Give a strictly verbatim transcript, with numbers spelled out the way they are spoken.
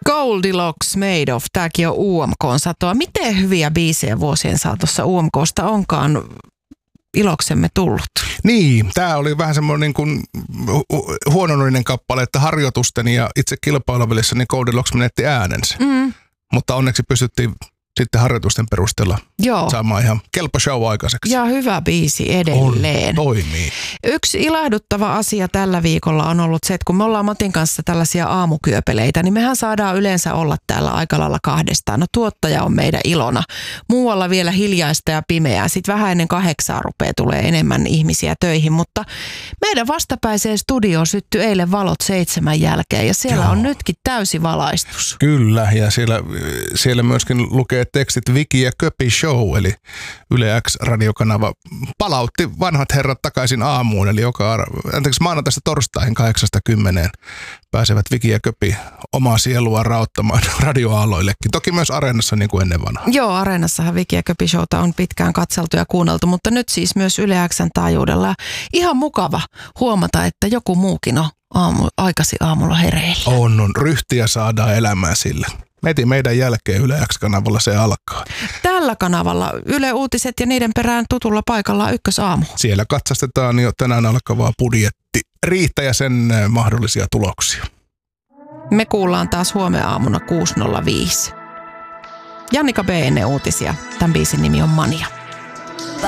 Goldilocks Made of, tämäkin on U M K:n satoa. Miten hyviä biisejä vuosien saatossa U M K:sta onkaan iloksemme tullut? Niin, tämä oli vähän semmoinen niin kuin huononoinen kappale, että harjoitusten ja itse kilpailuvälissä niin Goldilocks menetti äänensä. Mm. Mutta onneksi pystyttiin sitten harjoitusten perusteella Joo. saamaan ihan kelpo show aikaiseksi. Ja hyvä biisi edelleen. On, toimii. Yksi ilahduttava asia tällä viikolla on ollut se, että kun me ollaan Matin kanssa tällaisia aamukyöpeleitä, niin mehän saadaan yleensä olla täällä aika lailla kahdestaan. No tuottaja on meidän ilona. Muualla vielä hiljaista ja pimeää. Sitten vähän ennen kahdeksaa rupeaa tulee enemmän ihmisiä töihin, mutta meidän vastapäiseen studioon syttyi eilen valot seitsemän jälkeen ja siellä Joo. on nytkin täysi valaistus. Kyllä, ja siellä, siellä myöskin lukee tekstit Viki ja Köpi Show, eli Yle X-radiokanava palautti vanhat herrat takaisin aamuun, eli joka, anteeksi, maanantaista torstaihin kahdeksasta kymmeneen pääsevät Viki ja Köpi omaa sielua rauttamaan radioaalloillekin. Toki myös Areenassa niin kuin ennen vanhaa. Joo, Areenassahan Viki ja Köpi Showta on pitkään katseltu ja kuunneltu, mutta nyt siis myös Yle X:n taajuudella. Ihan mukava huomata, että joku muukin on aamu, aikasi aamulla hereillä. On, on. Ryhtiä saadaan elämään sille. Heti meidän jälkeen Yle X-kanavalla se alkaa. Tällä kanavalla Yle Uutiset ja niiden perään tutulla paikalla Ykkösaamu. Siellä katsastetaan jo tänään alkavaa budjetti. Riittäjä ja sen mahdollisia tuloksia. Me kuullaan taas huomenna aamuna kuusi nolla viisi. Jannika B ennen uutisia. Tämän biisin nimi on Mania.